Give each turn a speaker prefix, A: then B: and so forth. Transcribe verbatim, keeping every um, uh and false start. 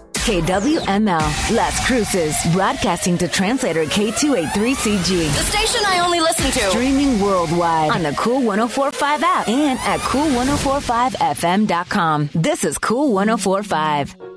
A: K W M L, Las Cruces, broadcasting to translator K two eighty-three C G.
B: The station I only listen to.
A: Streaming worldwide on the Cool one oh four point five app and at cool ten forty-five f m dot com. This is Cool ten forty-five.